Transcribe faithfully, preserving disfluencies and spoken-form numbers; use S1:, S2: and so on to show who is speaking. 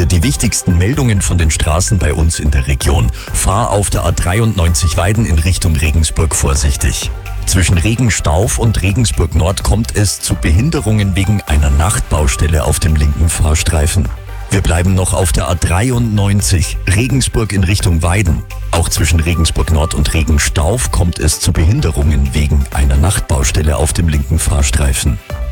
S1: dir die wichtigsten Meldungen von den Straßen bei uns in der Region. Fahr auf der A dreiundneunzig Weiden in Richtung Regensburg vorsichtig. Zwischen Regenstauf und Regensburg Nord kommt es zu Behinderungen wegen einer Nachtbaustelle auf dem linken Fahrstreifen. Wir bleiben noch auf der A dreiundneunzig, Regensburg in Richtung Weiden. Auch zwischen Regensburg Nord und Regenstauf kommt es zu Behinderungen wegen einer Nachtbaustelle auf dem linken Fahrstreifen.